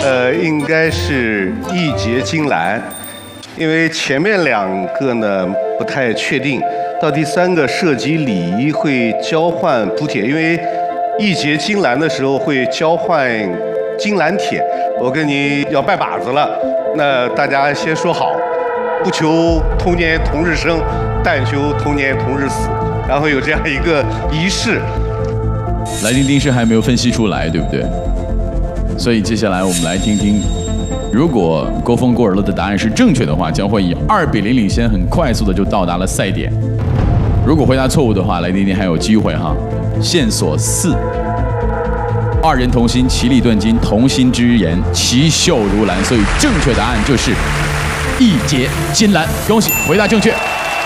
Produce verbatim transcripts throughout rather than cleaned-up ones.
呃，应该是义结金兰，因为前面两个呢不太确定，到第三个涉及礼仪会交换补帖，因为义结金兰的时候会交换金兰帖，我跟你要拜把子了，那大家先说好，不求同年同日生，但求同年同日死，然后有这样一个仪式。 来丁丁是还没有分析出来，对不对？所以接下来我们来听听，如果郭峰、郭尔乐的答案是正确的话，将会以二比零领先，很快速的就到达了赛点。如果回答错误的话，来丁丁还有机会哈。线索四，二人同心，其利断金，同心之言，其秀如兰。所以正确答案就是义结金兰，恭喜回答正确。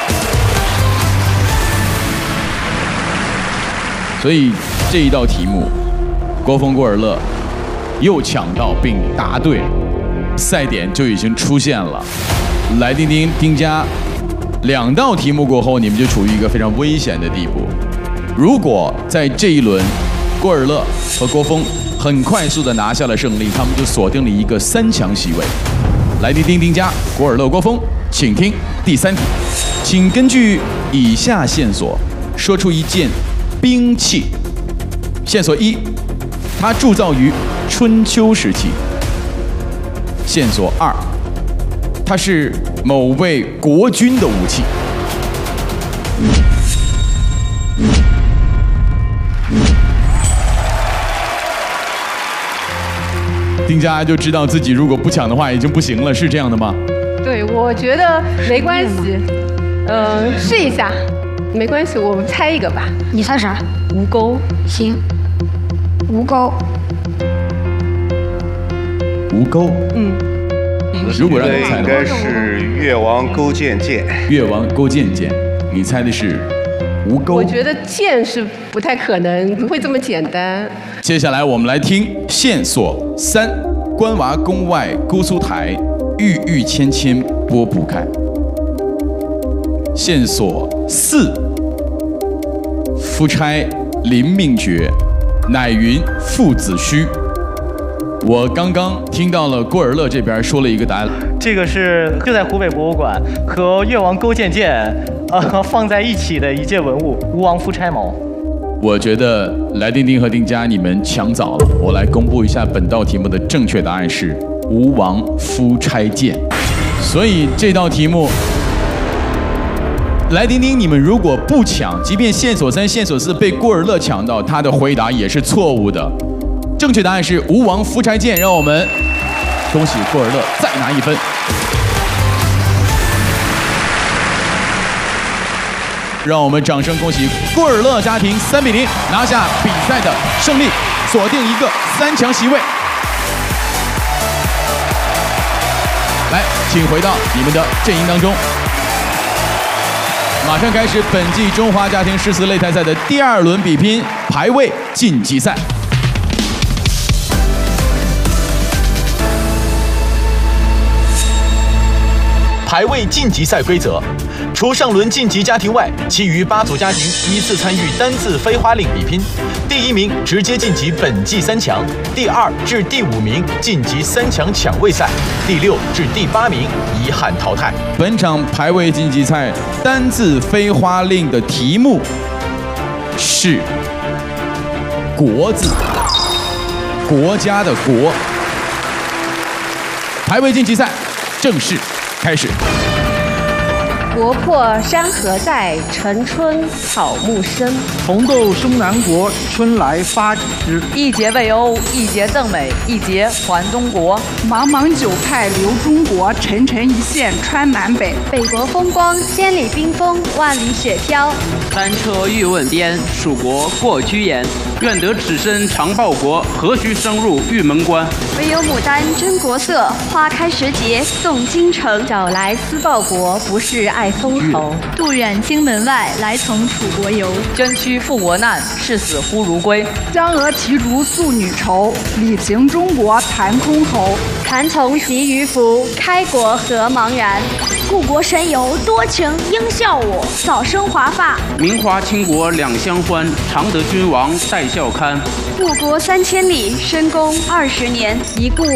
所以这一道题目，郭峰、郭尔乐又抢到并答对，赛点就已经出现了。来丁丁、丁佳，两道题目过后，你们就处于一个非常危险的地步。如果在这一轮，郭尔乐和郭峰很快速的拿下了胜利，他们就锁定了一个三强席位。来丁丁、丁佳、郭尔乐、郭峰，请听第三题，请根据以下线索说出一件兵器。线索一，它铸造于春秋时期。线索二，它是某位国君的武器。丁佳就知道自己如果不抢的话已经不行了，是这样的吗？ 对，我觉得没关系，嗯、呃，试一下，没关系，我们猜一个吧。 你猜啥？ 吴钩。 行，吴钩。 吴钩。 嗯。 如果让你猜的话， 应该是越王勾践剑。 越王勾践剑，你猜的是吴钩。 我觉得剑是不太可能，不会这么简单。 接下来我们来听线索三：关娃宫外姑苏台，郁郁芊芊拨不开。线索四：夫差临命绝，乃云父子虚。我刚刚听到了郭尔乐这边说了一个答案， 这个是就在湖北博物馆和越王勾践剑呃放在一起的一件文物，吴王夫差矛。 我觉得来丁丁和丁佳你们抢早了，我来公布一下本道题目的正确答案是吴王夫差剑。所以这道题目，来丁丁你们如果不抢，即便线索三、线索四被郭尔乐抢到，他的回答也是错误的。正确答案是吴王夫差剑，让我们恭喜郭尔乐再拿一分。让我们掌声恭喜郭尔乐家庭三比零拿下比赛的胜利，锁定一个三强席位。来，请回到你们的阵营当中。马上开始本季中华家庭诗词擂台赛的第二轮比拼排位晋级赛。 排位晋级赛规则：除上轮晋级家庭外，其余八组家庭依次参与单字飞花令比拼。第一名直接晋级本季三强，第二至第五名晋级三强抢位赛，第六至第八名遗憾淘汰。 本场排位晋级赛单字飞花令的题目是“国”字，国家的“国”。排位晋级赛正式开始。 国破山河在，城春草木深。 红豆生南国，春来发几枝。 一节为欧，一节赠美，一节还中国。 茫茫九派留中国，沉沉一线穿南北。 北国风光，千里冰封，万里雪飘。 单车欲问边，蜀国过居延。愿得此身常报国，何须深入玉门关？ 唯有牡丹真国色，花开时节送京城。 找来思报国，不是爱封侯。 渡远京门外，来从楚国游。 捐躯赴国难，视死忽如归。 将娥骑逐宿女愁，礼平中国谈箜篌。 蚕丛习渔夫，开国何茫然。故国神游多情应笑我，早生华发。 名华倾国两相欢，常得君王带笑看。 故国三千里，深宫二十年。一顾